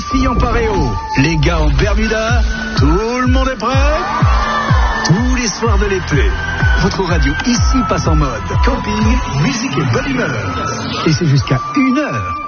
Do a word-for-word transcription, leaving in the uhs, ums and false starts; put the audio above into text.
filles en paréo, les gars en bermuda, tout le monde est prêt? Tous les soirs de l'été, votre radio ici passe en mode camping, musique et bonne humeur. Et c'est jusqu'à une heure.